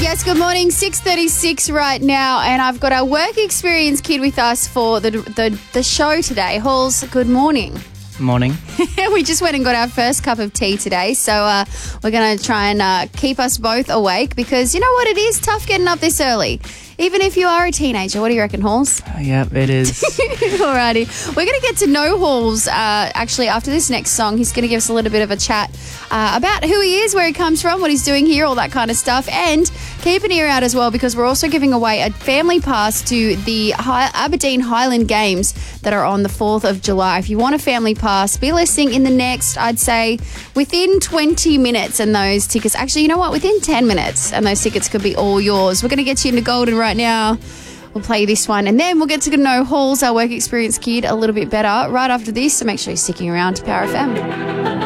Yes, good morning. 6:36 right now, and I've got our work experience kid with us for the show today. Halls, good morning. Morning. We just went and got our first cup of tea today, so we're going to try and keep us both awake because you know what? It is tough getting up this early, even if you are a teenager. What do you reckon, Halls? Yep, it is. Alrighty. We're going to get to know Halls actually after this next song. He's going to give us a little bit of a chat about who he is, where he comes from, what he's doing here, all that kind of stuff. And keep an ear out as well because we're also giving away a family pass to the Aberdeen Highland Games that are on the 4th of July. If you want a family pass, be listening in the next, I'd say, within 20 minutes and those tickets. Actually, you know what? Within 10 minutes and those tickets could be all yours. We're going to get you into Golden right now. We'll play this one and then we'll get to know Halls, our work experience kid, a little bit better right after this. So make sure you're sticking around to Power FM.